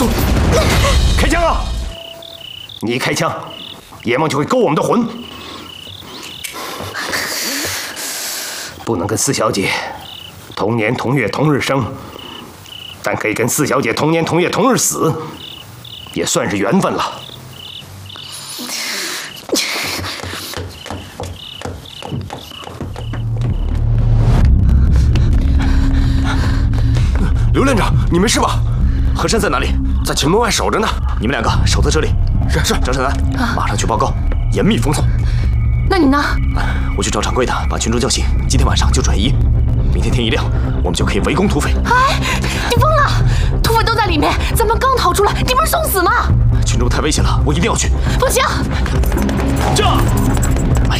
走，开枪啊！你一开枪，阎王就会勾我们的魂，不能跟四小姐同年同月同日生，但可以跟四小姐同年同月同日死，也算是缘分了。 刘连长，你没事吧？和珅在哪里？在城门外守着呢。你们两个守在这里。是。张胜男，马上去报告，严密封锁。 那你呢？ 我去找掌柜的，把群众叫醒，今天晚上就转移。明天天一亮，我们就可以围攻土匪。 哎，你疯了！土匪都在里面，咱们刚逃出来，你不是送死吗？ 群众太危险了，我一定要去。 不行！ 这。